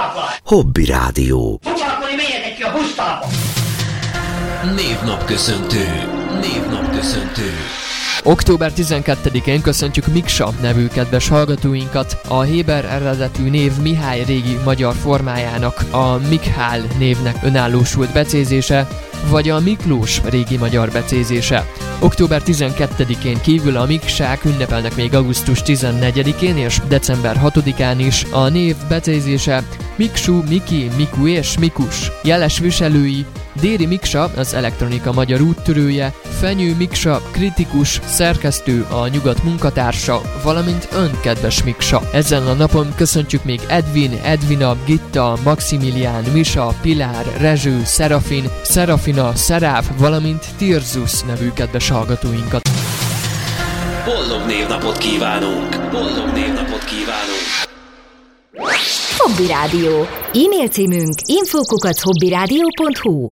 Hobby Rádió. Foglalkozni menjetek ki a busztalba! Névnap köszöntő. Október 12-én köszöntjük Miksa nevű kedves hallgatóinkat. A héber eredetű név Mihály régi magyar formájának a Mikhál névnek önállósult becézése, vagy a Miklós régi magyar becézése. Október 12-én kívül a miksák ünnepelnek még augusztus 14-én és december 6-án is. A név becézése Miksu, Miki, Miku és Mikus. Jeles viselői: Déri Miksa, az elektronika magyar úttörője, Fenyő Miksa, kritikus, szerkesztő, a Nyugat munkatársa, valamint ön, kedves Miksa. Ezen a napon köszöntjük még Edvin, Edvina, Gitta, Maximilián, Misa, Pilár, Rezső, Szerafin, Szerafina, Szeráv, valamint Tirzus nevű kedves hallgatóinkat. Boldog névnapot kívánunk! Hobby Rádió. E-mail címünk info@hobbyradio.hu.